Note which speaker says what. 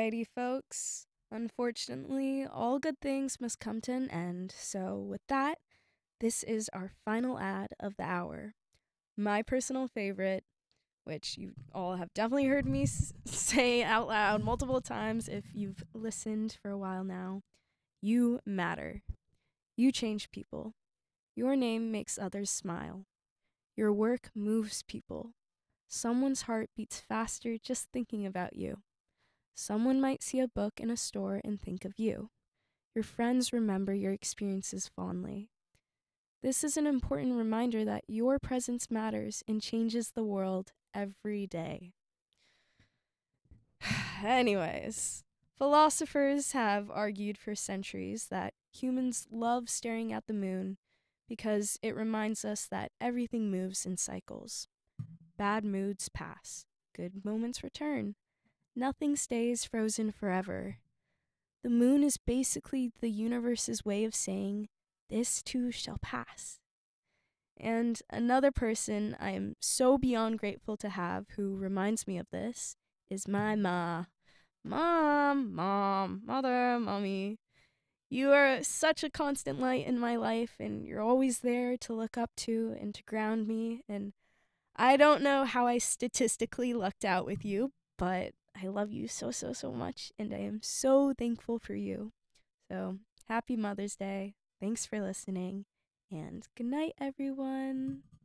Speaker 1: Alrighty, folks. Unfortunately, all good things must come to an end. So, with that, this is our final ad of the hour. My personal favorite, which you all have definitely heard me say out loud multiple times if you've listened for a while now. You matter. You change people. Your name makes others smile. Your work moves people. Someone's heart beats faster just thinking about you. Someone might see a book in a store and think of you. Your friends remember your experiences fondly. This is an important reminder that your presence matters and changes the world every day. Anyways, philosophers have argued for centuries that humans love staring at the moon because it reminds us that everything moves in cycles. Bad moods pass, good moments return. Nothing stays frozen forever. The moon is basically the universe's way of saying, this too shall pass. And another person I am so beyond grateful to have who reminds me of this is my ma. Mom, mother, mommy. You are such a constant light in my life, and you're always there to look up to and to ground me. And I don't know how I statistically lucked out with you, but I love you so, so, so much, and I am so thankful for you. So, happy Mother's Day. Thanks for listening, and good night, everyone.